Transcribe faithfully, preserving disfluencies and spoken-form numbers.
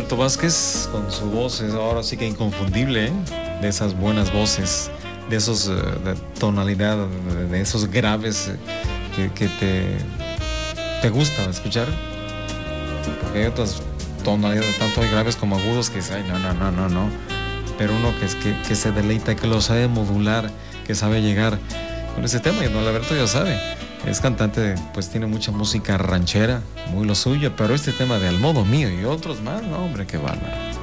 Alberto Vázquez, con su voz es ahora sí que inconfundible, ¿eh? De esas buenas voces, de esos uh, de tonalidad, de, de esos graves eh, que, que te, te gusta escuchar. Porque hay otras tonalidades, tanto hay graves como agudos, que ay, no, no, no, no, no. Pero uno que, es, que, que se deleita, que lo sabe modular, que sabe llegar con ese tema, y don Alberto ya sabe. Es cantante, pues tiene mucha música ranchera, muy lo suyo, pero este tema de Al modo mío y otros más, no, hombre, qué bárbaro.